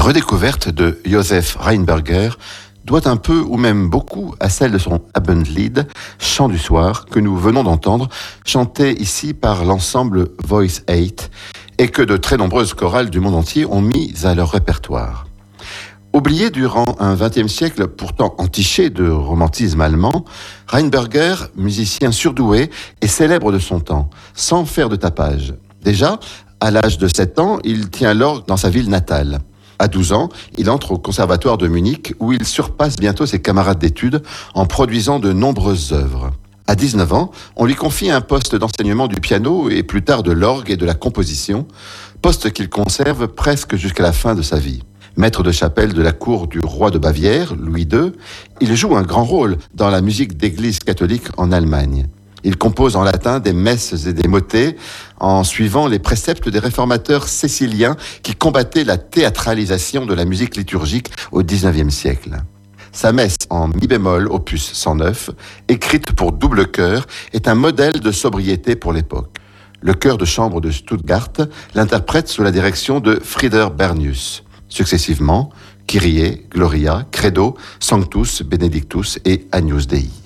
redécouverte de Josef Rheinberger doit un peu ou même beaucoup à celle de son Abendlied, chant du soir, que nous venons d'entendre, chanté ici par l'ensemble Voice 8 et que de très nombreuses chorales du monde entier ont mis à leur répertoire. Oublié durant un XXe siècle pourtant entiché de romantisme allemand, Rheinberger, musicien surdoué et célèbre de son temps, sans faire de tapage. Déjà, à l'âge de 7 ans, il tient l'orgue dans sa ville natale. À 12 ans, il entre au conservatoire de Munich où il surpasse bientôt ses camarades d'études en produisant de nombreuses œuvres. À 19 ans, on lui confie un poste d'enseignement du piano et plus tard de l'orgue et de la composition, poste qu'il conserve presque jusqu'à la fin de sa vie. Maître de chapelle de la cour du roi de Bavière, Louis II, il joue un grand rôle dans la musique d'église catholique en Allemagne. Il compose en latin des messes et des motets en suivant les préceptes des réformateurs céciliens qui combattaient la théâtralisation de la musique liturgique au XIXe siècle. Sa messe en mi bémol, opus 109, écrite pour double chœur, est un modèle de sobriété pour l'époque. Le chœur de chambre de Stuttgart l'interprète sous la direction de Frieder Bernius. Successivement, Kyrie, Gloria, Credo, Sanctus, Benedictus et Agnus Dei.